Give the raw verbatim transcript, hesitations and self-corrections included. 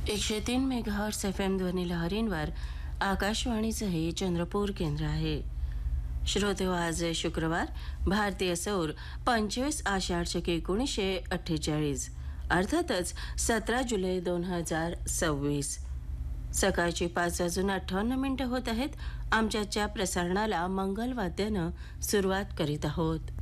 एकशे तीन megahertz F M ध्वनी लहरींवर आकाशवाणीचं हे चंद्रपूर केंद्र आहे. श्रोते, आज शुक्रवार, भारतीय सौर पंचवीस आषाढ शके एकोणीसशे अठ्ठेचाळीस, अर्थातच सतरा जुलै दोन हजार सव्वीस. सकाळची पाच वाजून अठ्ठावन्न मिनिटं होत आहेत. आमच्याच्या प्रसारणाला मंगलवाद्यानं सुरुवात करीत आहोत.